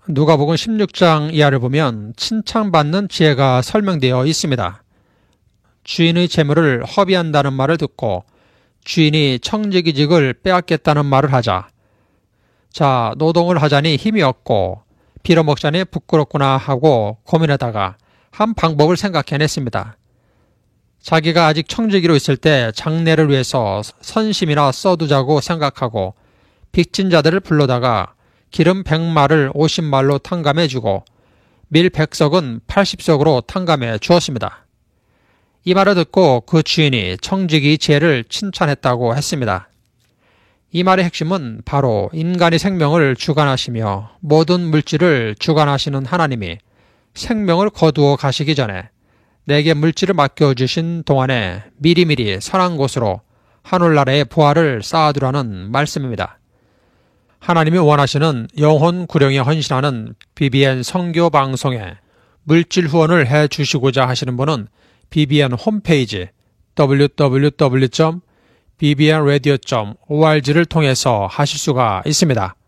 누가복음 16장 이하를 보면 칭찬받는 지혜가 설명되어 있습니다. 주인의 재물을 허비한다는 말을 듣고 주인이 청지기직을 빼앗겠다는 말을 하자, 자, 노동을 하자니 힘이 없고 빌어먹자니 부끄럽구나 하고 고민하다가 한 방법을 생각해냈습니다. 자기가 아직 청지기로 있을 때 장래를 위해서 선심이나 써두자고 생각하고 빚진 자들을 불러다가 기름 100마를 50말로 탕감해주고 밀 100석은 80석으로 탕감해 주었습니다. 이 말을 듣고 그 주인이 청지기 지혜를 칭찬했다고 했습니다. 이 말의 핵심은 바로 인간의 생명을 주관하시며 모든 물질을 주관하시는 하나님이 생명을 거두어 가시기 전에 내게 물질을 맡겨주신 동안에 미리미리 선한 곳으로 하늘나라의 부활을 쌓아두라는 말씀입니다. 하나님이 원하시는 영혼 구령에 헌신하는 BBN 선교 방송에 물질 후원을 해주시고자 하시는 분은 BBN 홈페이지 www.bbnradio.org를 통해서 하실 수가 있습니다.